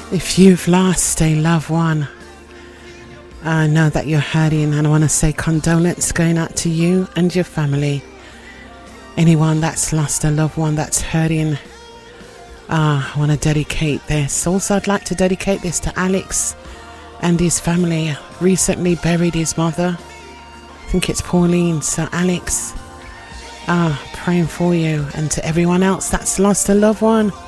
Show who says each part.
Speaker 1: If you've lost a loved one, I know that you're hurting, and I want to say condolence going out to you and your family. Anyone that's lost a loved one that's hurting, I want to dedicate this. Also, I'd like to dedicate this to Alex and his family. Recently buried his mother. I think it's Pauline. So Alex, praying for you, and to everyone else that's lost a loved one.